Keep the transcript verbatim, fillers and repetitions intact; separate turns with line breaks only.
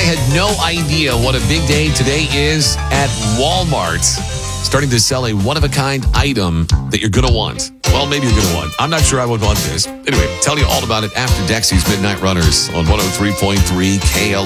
had no idea what a big day today is at Walmart. Starting to sell a one-of-a-kind item that you're going to want. Well, maybe you're going to want. I'm not sure I would want this. Anyway, tell you all about it after Dexy's Midnight Runners on one oh three point three K L